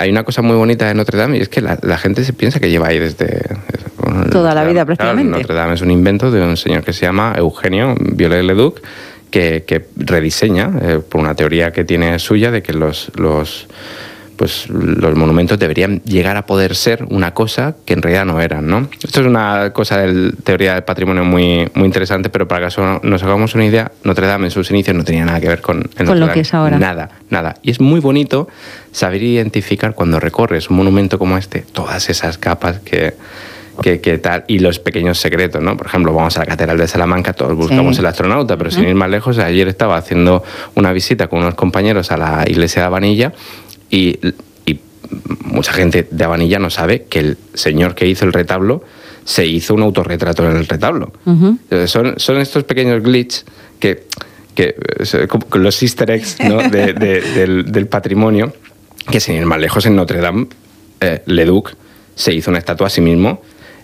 hay una cosa muy bonita de Notre Dame y es que la gente se piensa que lleva ahí desde... toda la vida prácticamente. Claro, Notre Dame es un invento de un señor que se llama Eugenio Viollet-le-Duc, que rediseña por una teoría que tiene suya de que los monumentos deberían llegar a poder ser una cosa que en realidad no eran, ¿no? Esto es una cosa de teoría del patrimonio muy, muy interesante, pero para que nos hagamos una idea, Notre Dame en sus inicios no tenía nada que ver con lo que es ahora. Nada. Y es muy bonito saber identificar cuando recorres un monumento como este, todas esas capas que tal, y los pequeños secretos, ¿no? Por ejemplo, vamos a la Catedral de Salamanca, todos buscamos el astronauta, pero sin ir más lejos, ayer estaba haciendo una visita con unos compañeros a la iglesia de Abanilla y mucha gente de Abanilla no sabe que el señor que hizo el retablo se hizo un autorretrato en el retablo. Son estos pequeños glitches que los easter eggs, ¿no? del patrimonio, que sin ir más lejos, en Notre Dame, Leduc se hizo una estatua a sí mismo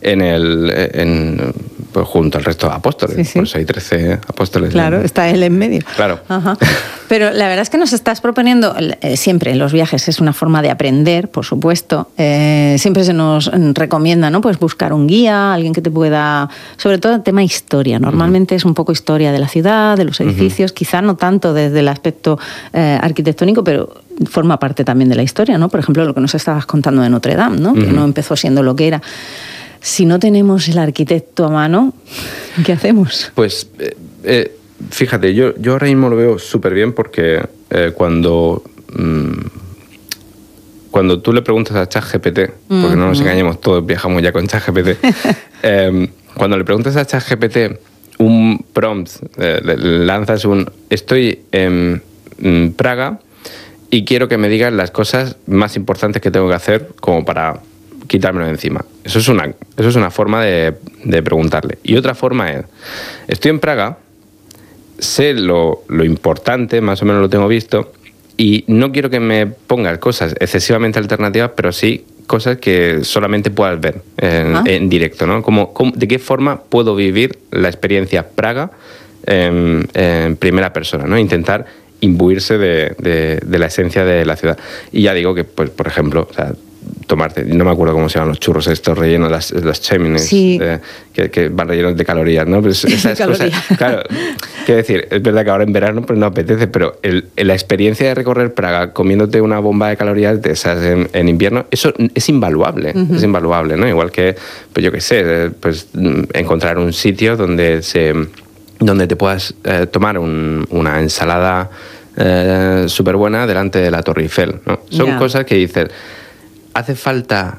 pues junto al resto de apóstoles. Sí. Por eso hay 13 apóstoles. Claro, está él en medio. Claro. Ajá. Pero la verdad es que nos estás proponiendo, siempre en los viajes es una forma de aprender, por supuesto. Siempre se nos recomienda, ¿no? Pues buscar un guía, alguien que te pueda... Sobre todo el tema historia. Normalmente es un poco historia de la ciudad, de los edificios, quizá no tanto desde el aspecto arquitectónico, pero forma parte también de la historia, ¿no? Por ejemplo, lo que nos estabas contando de Notre Dame, ¿no? Que no empezó siendo lo que era. Si no tenemos el arquitecto a mano, ¿qué hacemos? Pues fíjate, yo ahora mismo lo veo súper bien porque cuando tú le preguntas a ChatGPT, porque no nos engañemos, todos viajamos ya con ChatGPT, cuando le preguntas a ChatGPT un prompt, le lanzas estoy en Praga y quiero que me digas las cosas más importantes que tengo que hacer como para quitármelo de encima. Eso es una forma de preguntarle. Y otra forma es, estoy en Praga, sé lo importante, más o menos lo tengo visto, y no quiero que me pongas cosas excesivamente alternativas, pero sí cosas que solamente puedas ver en directo, ¿no? ¿De qué forma puedo vivir la experiencia Praga en primera persona, ¿no? Intentar imbuirse de la esencia de la ciudad. Y ya digo que, pues, por ejemplo, o sea, tomarte, no me acuerdo cómo se llaman los churros estos rellenos, las chimneys, sí. Que van rellenos de calorías, ¿no? Pues esas cosas, claro, quiero decir, es verdad que ahora en verano pues no apetece, pero la experiencia de recorrer Praga comiéndote una bomba de calorías de esas en invierno, eso es invaluable, es invaluable, ¿no? Igual que, pues yo qué sé, pues encontrar un sitio donde te puedas tomar una ensalada súper buena delante de la Torre Eiffel, ¿no? Son cosas que dices, hace falta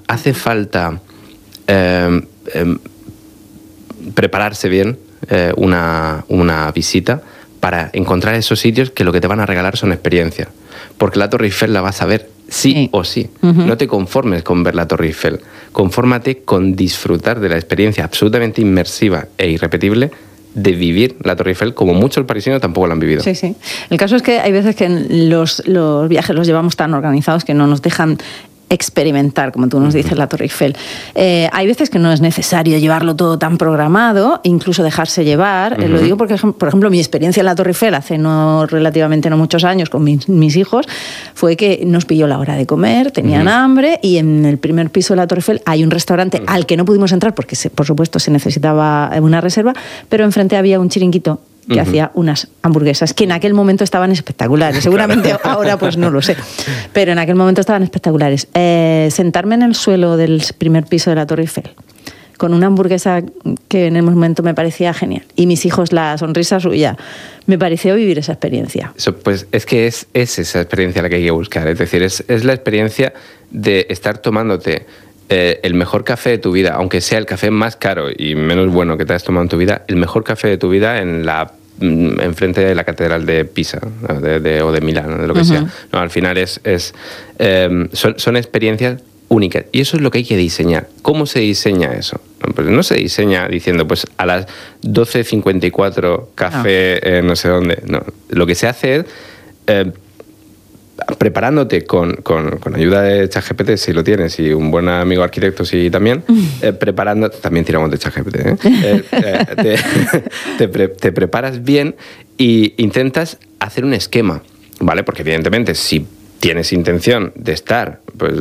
prepararse bien una visita para encontrar esos sitios que lo que te van a regalar son experiencias. Porque la Torre Eiffel la vas a ver sí o sí. No te conformes con ver la Torre Eiffel. Confórmate con disfrutar de la experiencia absolutamente inmersiva e irrepetible de vivir la Torre Eiffel, como muchos parisinos tampoco lo han vivido. Sí. El caso es que hay veces que los viajes los llevamos tan organizados que no nos dejan experimentar, como tú nos dices, la Torre Eiffel. Hay veces que no es necesario llevarlo todo tan programado, incluso dejarse llevar. Lo digo porque, por ejemplo, mi experiencia en la Torre Eiffel hace relativamente no muchos años con mis hijos fue que nos pilló la hora de comer, tenían hambre, y en el primer piso de la Torre Eiffel hay un restaurante al que no pudimos entrar porque, por supuesto, se necesitaba una reserva, pero enfrente había un chiringuito que hacía unas hamburguesas que en aquel momento estaban espectaculares. Seguramente ahora pues no lo sé, pero en aquel momento estaban espectaculares. Sentarme en el suelo del primer piso de la Torre Eiffel con una hamburguesa que en el momento me parecía genial, y mis hijos, la sonrisa suya, me pareció vivir esa experiencia. Eso, pues es que es esa experiencia la que hay que buscar, es decir, es la experiencia de estar tomándote el mejor café de tu vida, aunque sea el café más caro y menos bueno que te has tomado en tu vida, el mejor café de tu vida enfrente de la Catedral de Pisa o de Milán, de lo que sea. No, al final son experiencias únicas, y eso es lo que hay que diseñar. ¿Cómo se diseña eso? Pues no se diseña diciendo, pues a las 12:54 café no sé dónde. No. Lo que se hace es preparándote con ayuda de ChatGPT, si lo tienes, y un buen amigo arquitecto, sí, también, también tiramos de ChatGPT, te preparas bien e intentas hacer un esquema, ¿vale? Porque evidentemente si tienes intención de estar, pues